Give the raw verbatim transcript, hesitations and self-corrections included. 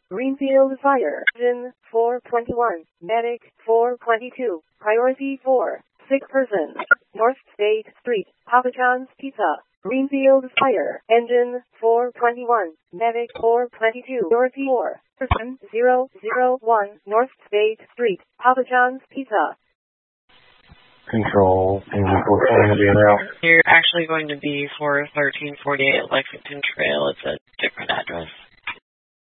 Greenfield Fire, Engine four twenty-one, Medic four twenty-two, Priority four, sick person, North State Street, Papa John's Pizza. Greenfield Fire, Engine four twenty-one, Medic four twenty-two, Priority four, person zero zero one, North State Street, Papa John's Pizza. Control, engine four twenty will be en route. You're actually going to be for thirteen forty-eight Lexington Trail. It's a different address.